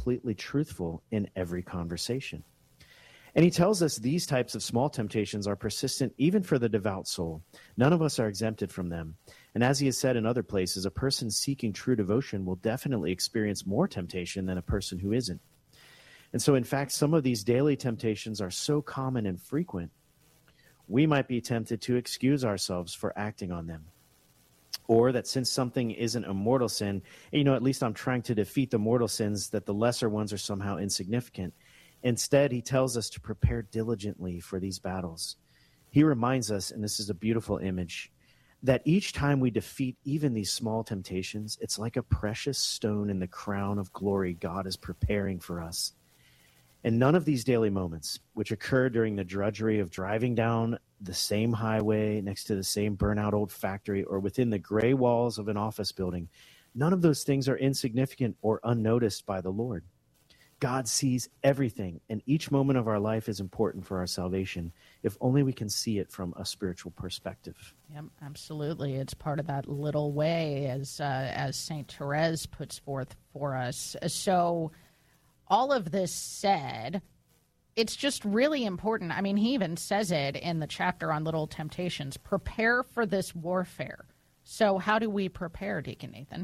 completely truthful in every conversation. And he tells us these types of small temptations are persistent even for the devout soul. None of us are exempted from them. And as he has said in other places, a person seeking true devotion will definitely experience more temptation than a person who isn't. And so, in fact, some of these daily temptations are so common and frequent, we might be tempted to excuse ourselves for acting on them. Or that since something isn't a mortal sin, at least I'm trying to defeat the mortal sins, that the lesser ones are somehow insignificant. Instead, he tells us to prepare diligently for these battles. He reminds us, and this is a beautiful image, that each time we defeat even these small temptations, it's like a precious stone in the crown of glory God is preparing for us. And none of these daily moments, which occur during the drudgery of driving down the same highway next to the same burnout old factory or within the gray walls of an office building, none of those things are insignificant or unnoticed by the Lord. God sees everything, and each moment of our life is important for our salvation, if only we can see it from a spiritual perspective. Yep, absolutely. It's part of that little way, as St. Therese puts forth for us. So all of this said, it's just really important. I mean, he even says it in the chapter on little temptations. Prepare for this warfare. So how do we prepare, Deacon Nathan?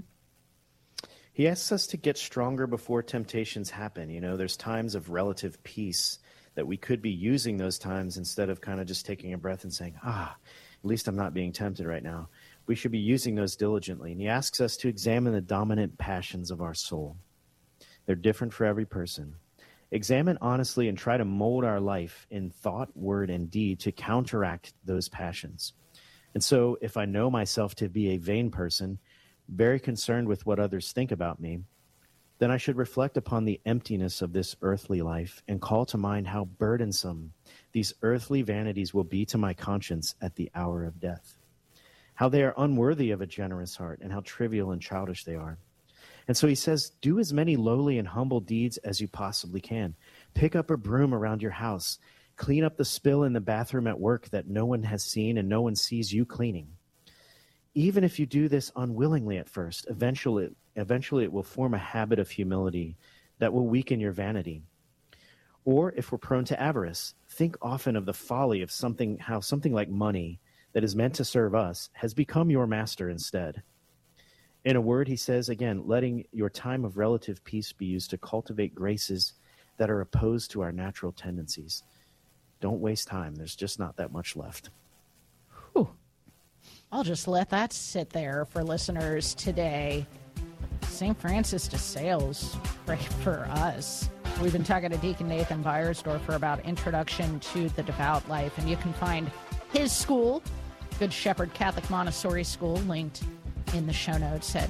He asks us to get stronger before temptations happen. There's times of relative peace that we could be using those times instead of kind of just taking a breath and saying, at least I'm not being tempted right now. We should be using those diligently. And he asks us to examine the dominant passions of our soul. They're different for every person. Examine honestly and try to mold our life in thought, word, and deed to counteract those passions. And so if I know myself to be a vain person, very concerned with what others think about me, then I should reflect upon the emptiness of this earthly life and call to mind how burdensome these earthly vanities will be to my conscience at the hour of death, how they are unworthy of a generous heart, and how trivial and childish they are. And so he says, do as many lowly and humble deeds as you possibly can. Pick up a broom around your house. Clean up the spill in the bathroom at work that no one has seen and no one sees you cleaning. Even if you do this unwillingly at first, eventually it will form a habit of humility that will weaken your vanity. Or if we're prone to avarice, think often of the folly of how something like money that is meant to serve us has become your master instead. In a word, he says, again, letting your time of relative peace be used to cultivate graces that are opposed to our natural tendencies. Don't waste time. There's just not that much left. Whew. I'll just let that sit there for listeners today. St. Francis de Sales, pray for us. We've been talking to Deacon Nathan Beiersdorfer about Introduction to the Devout Life, and you can find his school, Good Shepherd Catholic Montessori School, linked in the show notes at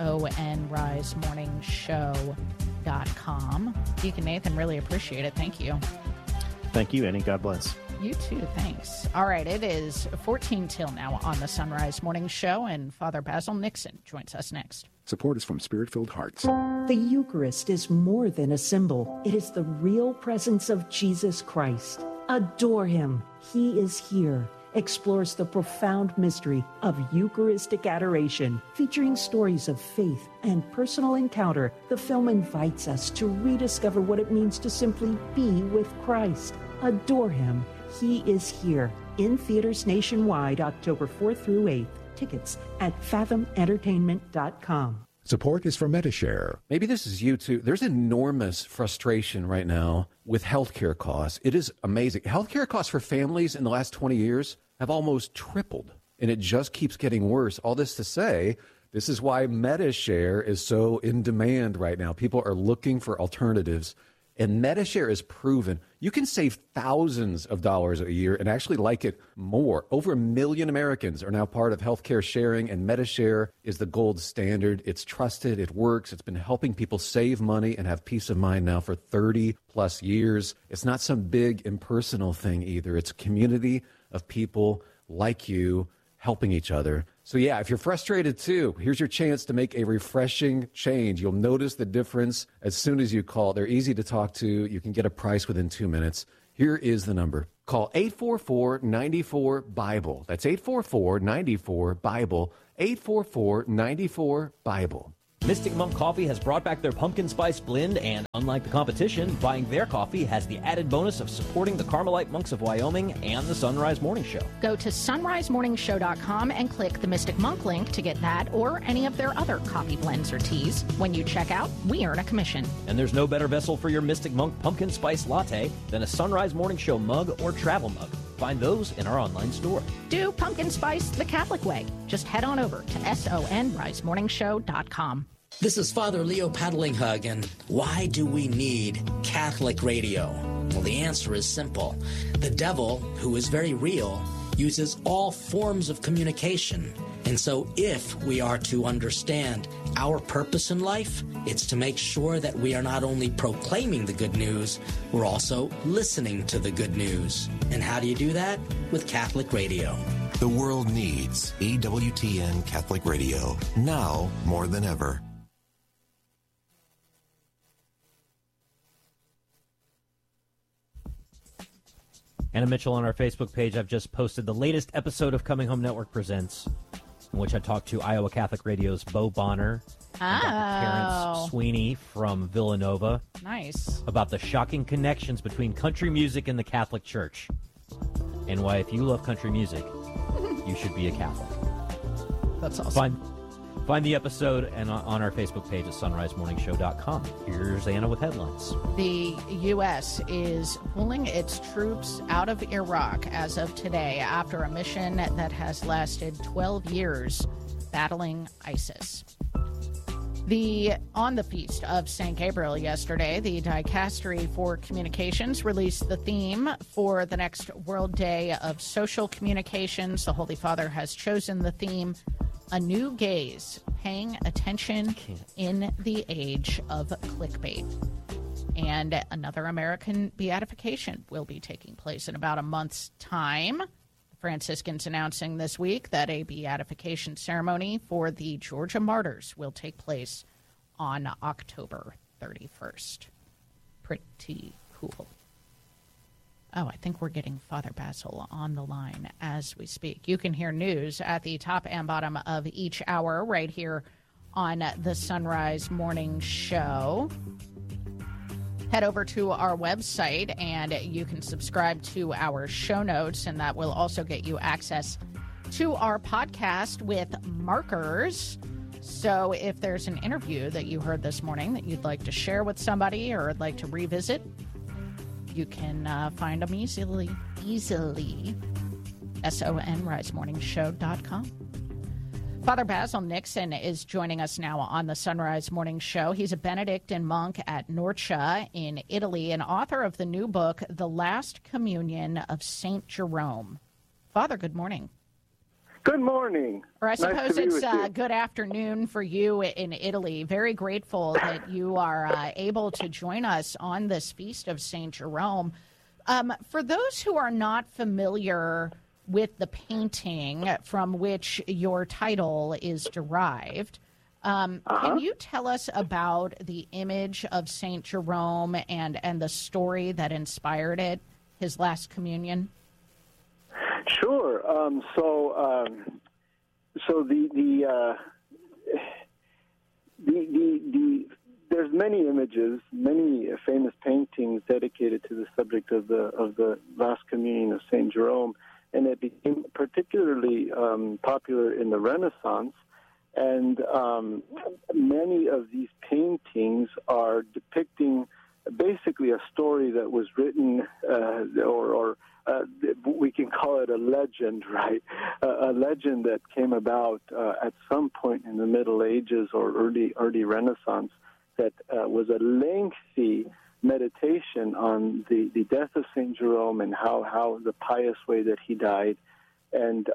sonrisemorningshow.com. Deacon Nathan, really appreciate it. Thank you. Thank you, Annie. God bless. You too. Thanks. All right. It is 14 till now on the Sunrise Morning Show, and Father Basil Nixon joins us next. Support is from Spirit-Filled Hearts. The Eucharist is more than a symbol. It is the real presence of Jesus Christ. Adore him. He is here. Explores the profound mystery of Eucharistic adoration. Featuring stories of faith and personal encounter, the film invites us to rediscover what it means to simply be with Christ. Adore him. He is here. In theaters nationwide, October 4th through 8th. Tickets at fathomentertainment.com. Support is for Metashare. Maybe this is you too. There's enormous frustration right now with healthcare costs. It is amazing. Healthcare costs for families in the last 20 years have almost tripled, and it just keeps getting worse. All this to say, this is why Metashare is so in demand right now. People are looking for alternatives, and Metashare is proven. You can save thousands of dollars a year and actually like it more. Over 1 million Americans are now part of healthcare sharing, and Metashare is the gold standard. It's trusted. It works. It's been helping people save money and have peace of mind now for 30-plus years. It's not some big impersonal thing either. It's a community of people like you helping each other. So yeah, if you're frustrated too, here's your chance to make a refreshing change. You'll notice the difference as soon as you call. They're easy to talk to. You can get a price within 2 minutes. Here is the number. Call 844-94-BIBLE. That's 844-94-BIBLE. 844-94-BIBLE. Mystic Monk Coffee has brought back their pumpkin spice blend, and unlike the competition, buying their coffee has the added bonus of supporting the Carmelite Monks of Wyoming and the Sunrise Morning Show. Go to sunrisemorningshow.com and click the Mystic Monk link to get that or any of their other coffee blends or teas. When you check out, we earn a commission. And there's no better vessel for your Mystic Monk pumpkin spice latte than a Sunrise Morning Show mug or travel mug. Find those in our online store. Do pumpkin spice the Catholic way. Just head on over to sonrisemorningshow.com. This is Father Leo Paddlinghug, and why do we need Catholic radio? Well, the answer is simple. The devil, who is very real, uses all forms of communication. And so if we are to understand our purpose in life, it's to make sure that we are not only proclaiming the good news, we're also listening to the good news. And how do you do that? With Catholic radio. The world needs EWTN Catholic Radio, now more than ever. Anna Mitchell on our Facebook page. I've just posted the latest episode of Coming Home Network Presents, in which I talked to Iowa Catholic Radio's Bo Bonner and Dr. Terrence Sweeney from Villanova. Nice. About the shocking connections between country music and the Catholic Church, and why, if you love country music, you should be a Catholic. That's awesome. Find the episode and on our Facebook page at sunrisemorningshow.com. Here's Anna with headlines. The U.S. is pulling its troops out of Iraq as of today after a mission that has lasted 12 years battling ISIS. On the Feast of St. Gabriel yesterday, the Dicastery for Communications released the theme for the next World Day of Social Communications. The Holy Father has chosen the theme, A New Gaze, Paying Attention in the Age of Clickbait. And another American beatification will be taking place in about a month's time. The Franciscans announcing this week that a beatification ceremony for the Georgia martyrs will take place on October 31st. Pretty cool. Oh, I think we're getting Father Basil on the line as we speak. You can hear news at the top and bottom of each hour right here on the Sunrise Morning Show. Head over to our website and you can subscribe to our show notes, and that will also get you access to our podcast with markers. So if there's an interview that you heard this morning that you'd like to share with somebody or would like to revisit, you can find them easily. sonrisemorningshow.com. Father Basil Nixon is joining us now on the Sunrise Morning Show. He's a Benedictine monk at Norcia in Italy and author of the new book, The Last Communion of St. Jerome. Father, good morning. Good morning. Or I suppose it's good afternoon for you in Italy. Very grateful that you are able to join us on this Feast of St. Jerome. For those who are not familiar with the painting from which your title is derived, can you tell us about the image of St. Jerome and the story that inspired it, his Last Communion? Sure. There's many images, many famous paintings dedicated to the subject of the Last Communion of Saint Jerome, and it became particularly popular in the Renaissance. And many of these paintings are depicting basically a story that was written, we can call it a legend, right? A legend that came about at some point in the Middle Ages or early Renaissance that was a lengthy meditation on the death of Saint Jerome and how the pious way that he died, and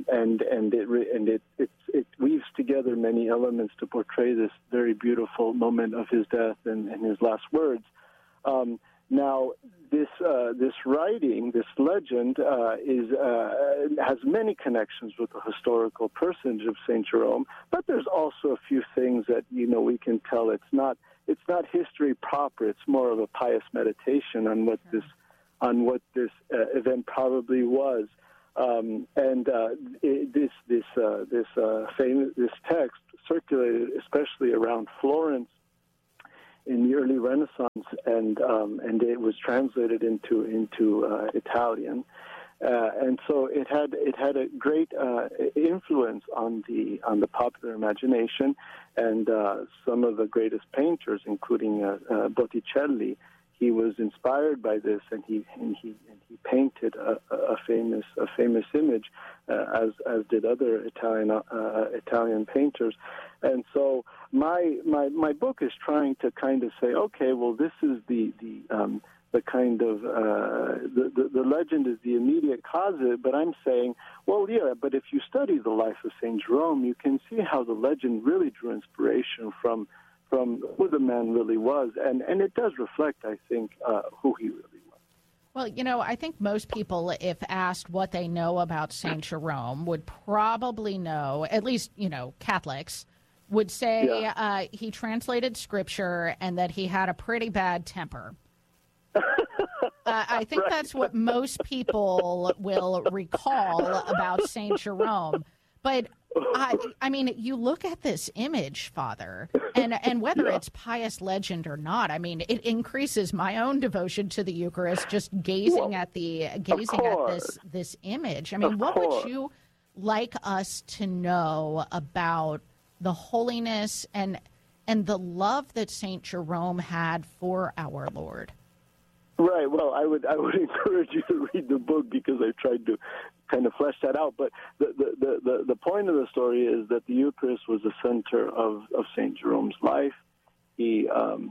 it weaves together many elements to portray this very beautiful moment of his death and his last words. Now, this writing, this legend, has many connections with the historical personage of Saint Jerome, but there's also a few things that we can tell it's not history proper. It's more of a pious meditation on what this event probably was. This text circulated especially around Florence in the early Renaissance, and it was translated into Italian, and so it had a great influence on the popular imagination, and some of the greatest painters, including Botticelli. He was inspired by this, and he painted a famous image, as did other Italian painters. And so my book is trying to kind of say, okay, well, this is the kind of the legend is the immediate cause of it, but I'm saying, well, yeah, but if you study the life of Saint Jerome, you can see how the legend really drew inspiration from who the man really was, and it does reflect, I think, who he really was. Well, I think most people, if asked what they know about Saint Jerome, would probably know, at least, Catholics, would say he translated Scripture and that he had a pretty bad temper. I think that's what most people will recall about Saint Jerome. But I mean, you look at this image, Father, and whether it's pious legend or not, I mean, it increases my own devotion to the Eucharist just gazing at this image. I mean, what would you like us to know about the holiness and the love that Saint Jerome had for our Lord? Right. Well, I would encourage you to read the book, because I tried to kind of flesh that out. But the point of the story is that the Eucharist was the center of Saint Jerome's life. He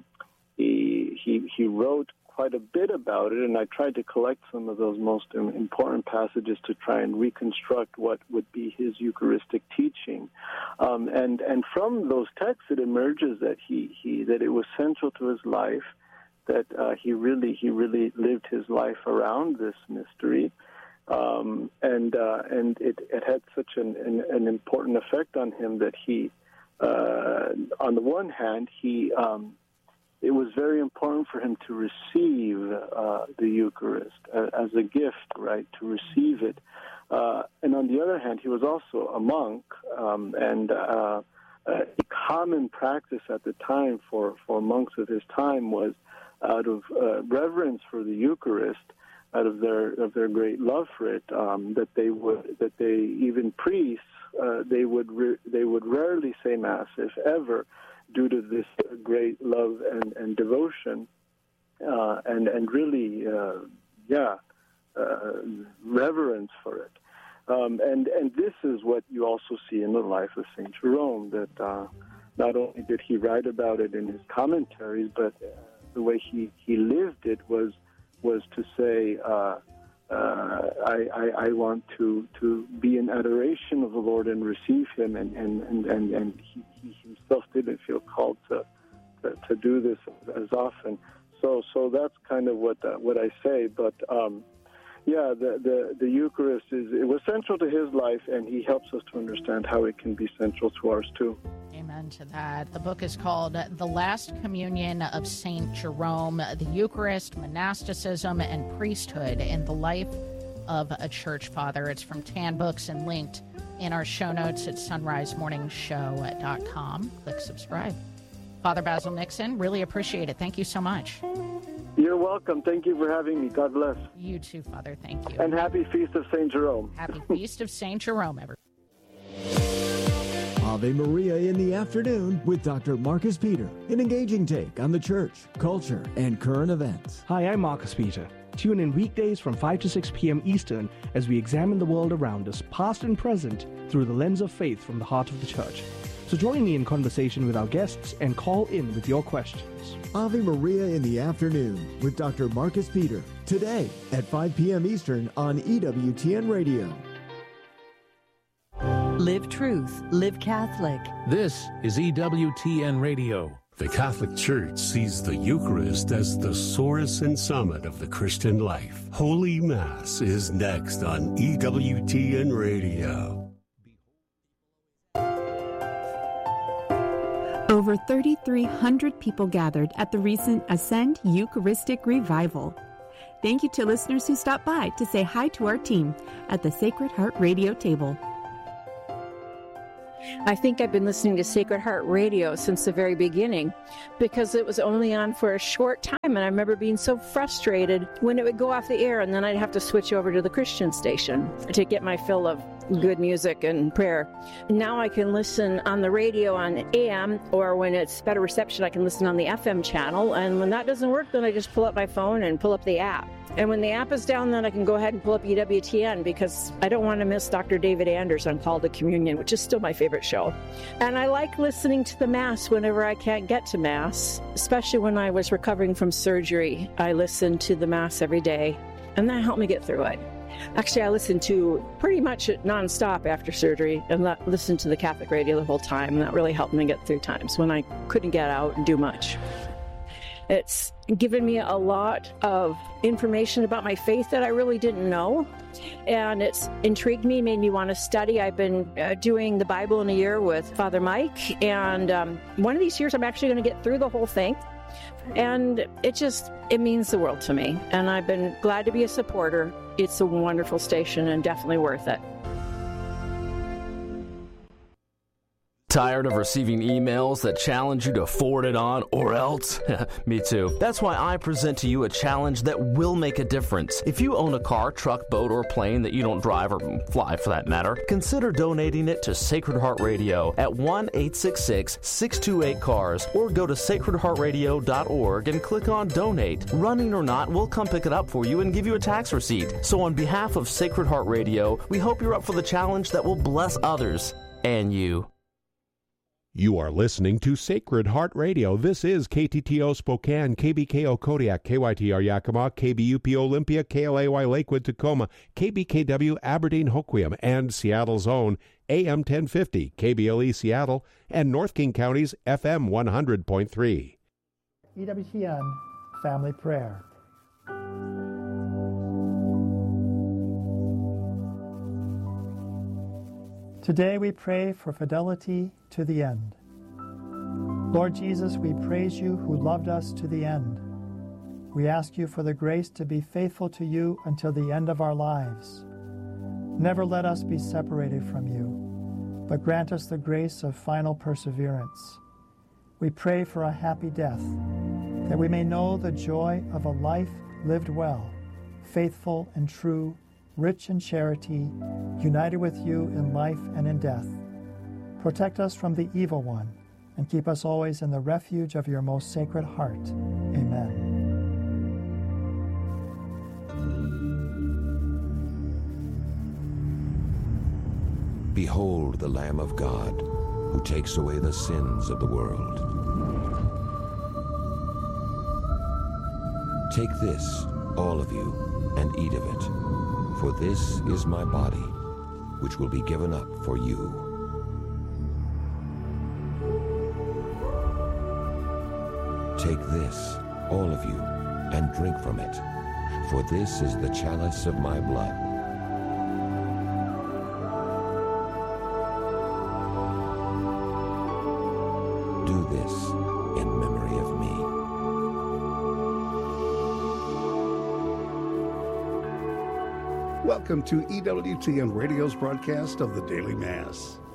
wrote quite a bit about it, and I tried to collect some of those most important passages to try and reconstruct what would be his Eucharistic teaching. And from those texts, it emerges that that it was central to his life, that he really lived his life around this mystery, and it had such an important effect on him that he, on the one hand, it was very important for him to receive the Eucharist as a gift, right? To receive it, and on the other hand, he was also a monk, and a common practice at the time for monks of his time was, out of reverence for the Eucharist, out of their great love for it, that even priests they would rarely say Mass, if ever, due to this great love and devotion, and really reverence for it. And this is what you also see in the life of Saint Jerome, that not only did he write about it in his commentaries, but the way he lived it was to say, I want to be in adoration of the Lord and receive Him, and he himself didn't feel called to do this as often. So that's kind of what I say. But the Eucharist it was central to his life, and he helps us to understand how it can be central to ours too. Amen to that. The book is called The Last Communion of Saint Jerome, the Eucharist, Monasticism, and Priesthood in the Life of a Church Father. It's from Tan Books and linked in our show notes at sunrisemorningshow.com. Click subscribe. Father Basil Nixon, really appreciate it. Thank you so much. You're welcome. Thank you for having me. God bless. You too, Father. Thank you. And happy Feast of St. Jerome. Happy Feast of St. Jerome, everyone. Ave Maria in the afternoon with Dr. Marcus Peter, an engaging take on the church, culture, and current events. Hi, I'm Marcus Peter. Tune in weekdays from 5 to 6 p.m. Eastern as we examine the world around us, past and present, through the lens of faith from the heart of the church. So join me in conversation with our guests and call in with your questions. Ave Maria in the afternoon with Dr. Marcus Peter, today at 5 p.m. Eastern on EWTN Radio. Live truth, live Catholic. This is EWTN Radio. The Catholic Church sees the Eucharist as the source and summit of the Christian life. Holy Mass is next on EWTN Radio. Over 3,300 people gathered at the recent Ascend Eucharistic Revival. Thank you to listeners who stopped by to say hi to our team at the Sacred Heart Radio table. I think I've been listening to Sacred Heart Radio since the very beginning because it was only on for a short time, and I remember being so frustrated when it would go off the air, and then I'd have to switch over to the Christian station to get my fill of good music and prayer. Now I can listen on the radio on AM, or when it's better reception, I can listen on the FM channel, and when that doesn't work, then I just pull up my phone and pull up the app. And when the app is down, then I can go ahead and pull up EWTN because I don't want to miss Dr. David Anders on Call to Communion, which is still my favorite show. And I like listening to the Mass whenever I can't get to Mass, especially when I was recovering from surgery. I listened to the Mass every day, and that helped me get through it. Actually, I listened to pretty much nonstop after surgery and listened to the Catholic radio the whole time, and that really helped me get through times when I couldn't get out and do much. It's given me a lot of information about my faith that I really didn't know, and it's intrigued me, made me want to study. I've been doing the Bible in a year with Father Mike, and one of these years I'm actually going to get through the whole thing, and it means the world to me, and I've been glad to be a supporter. It's a wonderful station and definitely worth it. Tired of receiving emails that challenge you to forward it on or else? Me too. That's why I present to you a challenge that will make a difference. If you own a car, truck, boat, or plane that you don't drive or fly for that matter, consider donating it to Sacred Heart Radio at 1-866-628-CARS or go to sacredheartradio.org and click on Donate. Running or not, we'll come pick it up for you and give you a tax receipt. So on behalf of Sacred Heart Radio, we hope you're up for the challenge that will bless others and you. You are listening to Sacred Heart Radio. This is KTTO Spokane, KBKO Kodiak, KYTR Yakima, KBUP Olympia, KLAY Lakewood Tacoma, KBKW Aberdeen Hoquiam, and Seattle's own AM 1050, KBLE Seattle, and North King County's FM 100.3. EWTN Family Prayer. Today we pray for fidelity to the end. Lord Jesus, we praise you who loved us to the end. We ask you for the grace to be faithful to you until the end of our lives. Never let us be separated from you, but grant us the grace of final perseverance. We pray for a happy death, that we may know the joy of a life lived well, faithful and true, rich in charity, united with you in life and in death. Protect us from the evil one, and keep us always in the refuge of your most sacred heart. Amen. Behold the Lamb of God, who takes away the sins of the world. Take this, all of you, and eat of it. For this is my body, which will be given up for you. Take this, all of you, and drink from it. For this is the chalice of my blood. Do this in memory of me. Welcome to EWTN Radio's broadcast of the Daily Mass.